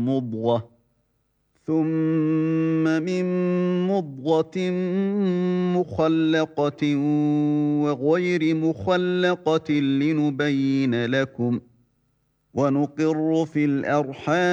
مضغة ثم من مضغة مخلقة وغير مخلقة لنبين لكم ونقر في الأرحام